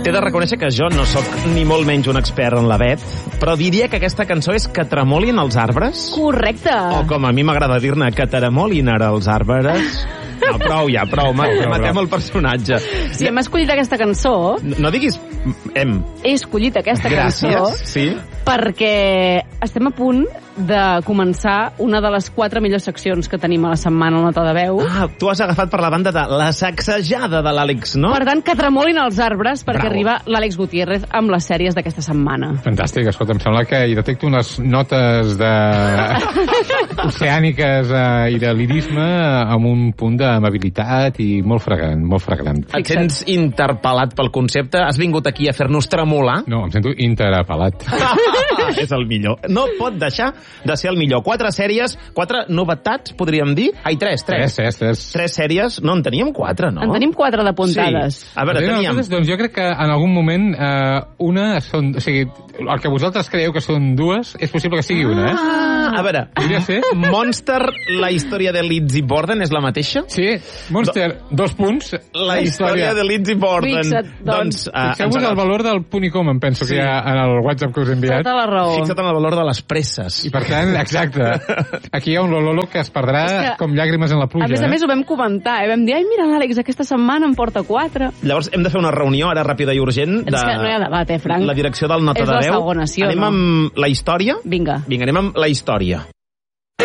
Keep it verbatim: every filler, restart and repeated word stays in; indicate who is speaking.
Speaker 1: T'he de reconèixer que jo no sóc ni molt menys un expert en la Bet, però diria que aquesta cançó és Que tremolin els arbres.
Speaker 2: Correcte.
Speaker 1: O com a mi m'agrada dir-ne, Que tremolin ara els arbres. No, prou ja, prou, matem, matem el personatge.
Speaker 2: Si hem escollit aquesta cançó...
Speaker 1: No, no diguis hem.
Speaker 2: He escollit aquesta
Speaker 1: Gràcies,
Speaker 2: cançó
Speaker 1: sí.
Speaker 2: perquè estem a punt de començar una de les quatre millors seccions que tenim a la setmana al Nota de Veu.
Speaker 1: Ah, tu has agafat per la banda de la sacsejada de l'Àlex, no?
Speaker 2: Per tant, que tremolin els arbres perquè
Speaker 1: Bravo.
Speaker 2: arriba l'Àlex Gutiérrez amb les sèries d'aquesta setmana.
Speaker 3: Fantàstic, escolta, em sembla que hi detecto unes notes de... oceàniques eh, i de lirisme amb un punt d'amabilitat i molt fragant, molt fragant.
Speaker 1: Et sents interpel·lat pel concepte? Has vingut aquí a fer-nos tremolar?
Speaker 3: No, em sento interapel·lat.
Speaker 1: És el millor. No pot deixar de ser el millor. Quatre sèries, quatre novetats, podríem dir? Ai, tres, tres.
Speaker 3: Tres, tres, tres.
Speaker 1: Tres sèries. No, en teníem quatre, no?
Speaker 2: En tenim quatre d'apuntades.
Speaker 1: Sí. A veure, teníem...
Speaker 3: Nosaltres, doncs jo crec que en algun moment eh, una són... O sigui, el que vosaltres creieu que són dues, és possible que sigui una, eh?
Speaker 1: Ah, a veure,
Speaker 3: Podria ser?
Speaker 1: Monster, la història de Lizzie Borden és la mateixa?
Speaker 3: Sí, Monster, dos punts.
Speaker 1: La història de Lizzie Borden.
Speaker 2: Fixa't, doncs.
Speaker 1: uh,
Speaker 3: Fixeu-vos el valor del punt i com, em penso
Speaker 1: Sí.
Speaker 3: que hi ha en el WhatsApp que us he enviat.
Speaker 2: Tota la raó.
Speaker 1: Fixa't en el valor de les presses.
Speaker 3: I per tant, exacte, aquí hi ha un Lololo que es perdrà
Speaker 2: És que,
Speaker 3: com llàgrimes en la pluja.
Speaker 2: A més a
Speaker 3: eh?
Speaker 2: més, ho vam comentar, eh? Vam dir, ai, mira, l'Àlex, aquesta setmana em porta quatre.
Speaker 1: Llavors hem de fer una reunió ara ràpida i urgent de
Speaker 2: És que no hi ha debat, eh, Frank?
Speaker 1: la direcció del Nota
Speaker 2: És
Speaker 1: de
Speaker 2: la
Speaker 1: Veu.
Speaker 2: segona, sí o
Speaker 1: Anem
Speaker 2: no?
Speaker 1: amb la història?
Speaker 2: Vinga.
Speaker 1: Vinga, anem amb la història.